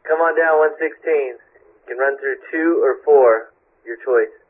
Come on down 116. You can run through 2 or 4, your choice.